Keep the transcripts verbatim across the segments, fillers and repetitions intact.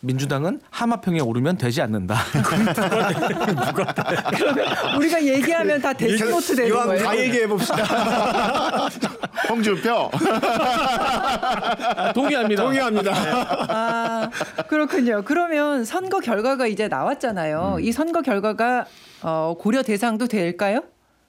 민주당은 하마평에 오르면 되지 않는다. 그러면 우리가 얘기하면 다 데스노트 되는 이왕 거예요? 다 얘기해 봅시다. 홍준표. 아, 동의합니다. 동의합니다. 아, 그렇군요. 그러면 선거 결과가 이제 나왔잖아요. 음. 이 선거 결과가 어, 고려 대상도 될까요?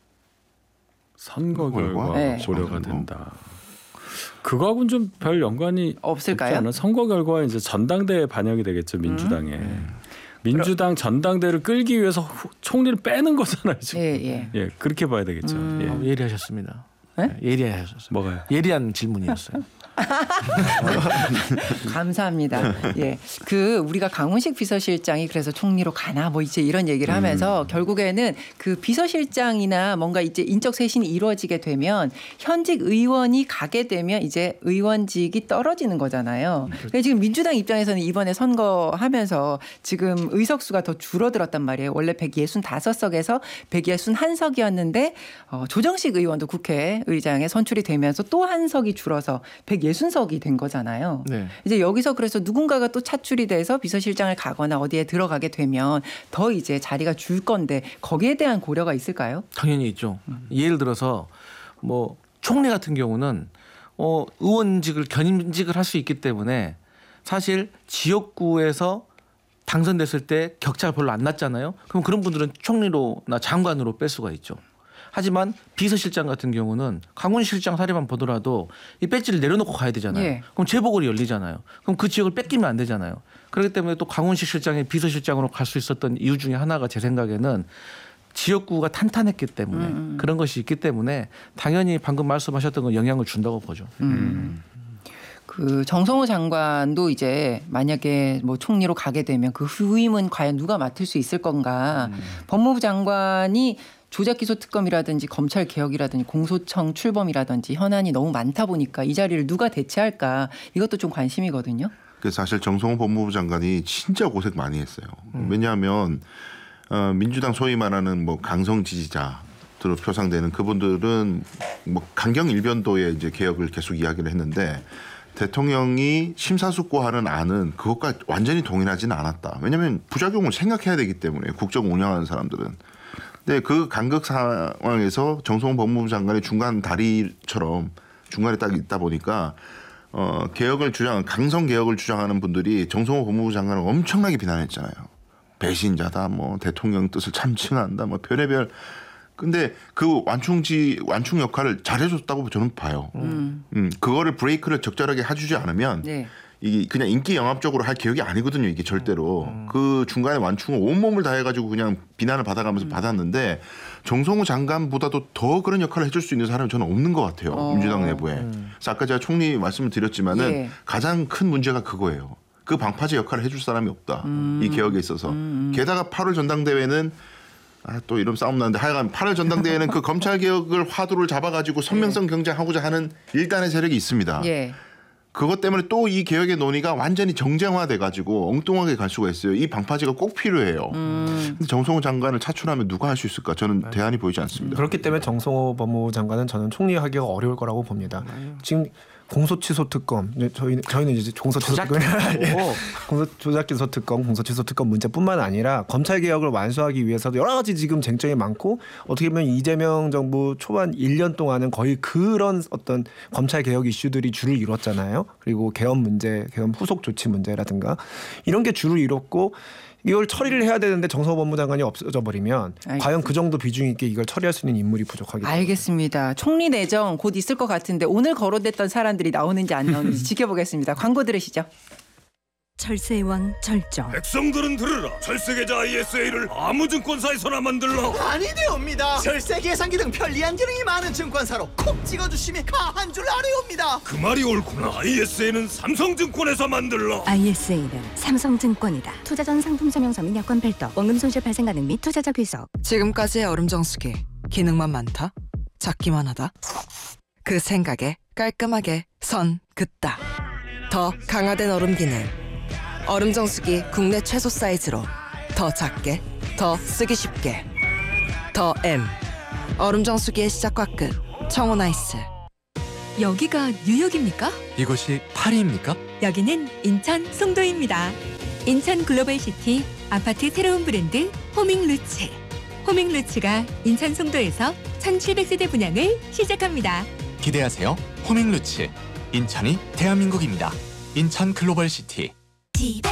선거 결과 네. 고려가 된다. 그거하고는 좀 별 연관이 없을까요? 없지 선거 결과에 이제 전당대에 반영이 되겠죠, 민주당에. 음. 민주당 전당대를 끌기 위해서 후, 총리를 빼는 거잖아요, 지금. 예, 예. 예, 그렇게 봐야 되겠죠. 음. 예. 어, 예리하셨습니다. 네? 예리하셨어요. 뭐가요? 예리한 질문이었어요. 감사합니다. 예, 그 우리가 강훈식 비서실장이 그래서 총리로 가나 뭐 이제 이런 얘기를 하면서 음. 결국에는 그 비서실장이나 뭔가 이제 인적 쇄신이 이루어지게 되면 현직 의원이 가게 되면 이제 의원직이 떨어지는 거잖아요. 그러니까 지금 민주당 입장에서는 이번에 선거하면서 지금 의석수가 더 줄어들었단 말이에요. 원래 백육십오 석에서 백육십일 석이었는데 어, 조정식 의원도 국회의장에 선출이 되면서 또 한 석이 줄어서 백육십 석이 된 거잖아요. 네. 이제 여기서 그래서 누군가가 또 차출이 돼서 비서실장을 가거나 어디에 들어가게 되면 더 이제 자리가 줄 건데 거기에 대한 고려가 있을까요? 당연히 있죠. 음. 예를 들어서 뭐 총리 같은 경우는 어, 의원직을 견임직을 할 수 있기 때문에 사실 지역구에서 당선됐을 때 격차가 별로 안 났잖아요. 그럼 그런 분들은 총리로나 장관으로 뺄 수가 있죠. 하지만 비서실장 같은 경우는 강훈 실장 사례만 보더라도 이 배지를 내려놓고 가야 되잖아요. 예. 그럼 재보궐이 열리잖아요. 그럼 그 지역을 뺏기면 안 되잖아요. 그렇기 때문에 또 강훈식 실장이 비서실장으로 갈 수 있었던 이유 중에 하나가 제 생각에는 지역구가 탄탄했기 때문에 음. 그런 것이 있기 때문에 당연히 방금 말씀하셨던 건 영향을 준다고 보죠. 음. 그 정성호 장관도 이제 만약에 뭐 총리로 가게 되면 그 후임은 과연 누가 맡을 수 있을 건가. 음. 법무부 장관이 조작기소특검이라든지 검찰개혁이라든지 공소청 출범이라든지 현안이 너무 많다 보니까 이 자리를 누가 대체할까 이것도 좀 관심이거든요. 그래서 사실 정성호 법무부 장관이 진짜 고생 많이 했어요. 음. 왜냐하면 어, 민주당 소위 말하는 뭐 강성 지지자들로 표상되는 그분들은 뭐 강경일변도의 이제 개혁을 계속 이야기를 했는데 대통령이 심사숙고하는 안은 그것과 완전히 동일하지는 않았다. 왜냐하면 부작용을 생각해야 되기 때문에 국정 운영하는 사람들은. 네, 그 간극 상황에서 정성호 법무부 장관의 중간 다리처럼 중간에 딱 있다 보니까 어, 개혁을 주장, 강성 개혁을 주장하는 분들이 정성호 법무부 장관을 엄청나게 비난했잖아요. 배신자다, 뭐 대통령 뜻을 참칭한다, 뭐 별의별. 근데 그 완충지 완충 역할을 잘해줬다고 저는 봐요. 음, 음 그거를 브레이크를 적절하게 해주지 않으면. 네. 이게 그냥 인기 영합적으로 할 개혁이 아니거든요. 이게 절대로. 음. 그 중간에 완충을 온몸을 다해가지고 그냥 비난을 받아가면서 음. 받았는데 정성호 장관보다도 더 그런 역할을 해줄 수 있는 사람은 저는 없는 것 같아요. 어. 민주당 내부에. 음. 그래서 아까 제가 총리 말씀을 드렸지만은 예. 가장 큰 문제가 그거예요. 그 방파제 역할을 해줄 사람이 없다. 음. 이 개혁에 있어서. 음. 게다가 팔월 전당대회는 아, 또 이런 싸움 나는데 하여간 팔월 전당대회는 그 검찰개혁을 화두를 잡아가지고 선명성 경쟁하고자 하는 일단의 세력이 있습니다. 예. 그것 때문에 또 이 개혁의 논의가 완전히 정쟁화돼 가지고 엉뚱하게 갈 수가 있어요. 이 방파제가 꼭 필요해요. 음. 근데 정성호 장관을 차출하면 누가 할 수 있을까? 저는 네. 대안이 보이지 않습니다. 그렇기 때문에 정성호 법무부 장관은 저는 총리하기가 어려울 거라고 봅니다. 네. 지금 공소취소 특검, 저희는 저희는 이제 공소취소 특검, 공소 조작기소 특검, 공소취소 특검 문제뿐만 아니라 검찰 개혁을 완수하기 위해서도 여러 가지 지금 쟁점이 많고 어떻게 보면 이재명 정부 초반 일 년 동안은 거의 그런 어떤 검찰 개혁 이슈들이 줄을 이뤘잖아요. 그리고 개헌 문제, 개헌 후속 조치 문제라든가 이런 게 줄을 이뤘고. 이걸 처리를 해야 되는데 정성호 법무부 장관이 없어져 버리면 알겠습니다. 과연 그 정도 비중 있게 이걸 처리할 수 있는 인물이 부족하기 때문에. 알겠습니다. 총리 내정 곧 있을 것 같은데 오늘 거론됐던 사람들이 나오는지 안 나오는지 지켜보겠습니다. 광고 들으시죠. 철새의 왕 절정. 백성들은 들으라. 철새계좌 아이에스에이를 아무 증권사에서나 만들라. 아니되옵니다. 철새 계산기 등 편리한 기능이 많은 증권사로 콕 찍어주시면 가한 줄 아래옵니다. 그 말이 옳구나. 아이에스에이는 삼성증권에서 만들라. 아이에스에이는 삼성증권이다. 투자 전 상품 설명서 및 여건 별도. 원금 손실 발생 가능 및 투자자 귀속. 지금까지의 얼음정수기 기능만 많다? 작기만 하다? 그 생각에 깔끔하게 선 긋다. 더 강화된 얼음 기능. 얼음정수기 국내 최소 사이즈로 더 작게, 더 쓰기 쉽게. 더 M. 얼음정수기의 시작과 끝. 청호나이스. 여기가 뉴욕입니까? 이곳이 파리입니까? 여기는 인천 송도입니다. 인천 글로벌시티 아파트 새로운 브랜드 호밍루츠. 호밍루츠가 인천 송도에서 천칠백 세대 분양을 시작합니다. 기대하세요. 호밍루츠. 인천이 대한민국입니다. 인천 글로벌시티.